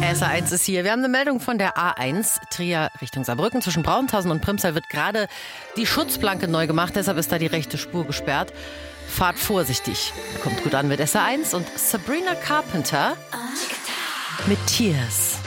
SR1 ist hier. Wir haben eine Meldung von der A1 Trier Richtung Saarbrücken. Zwischen Braunthausen und Primstal wird gerade die Schutzplanke neu gemacht. Deshalb ist da die rechte Spur gesperrt. Fahrt vorsichtig. Kommt gut an mit SR1 und Sabrina Carpenter mit Tears.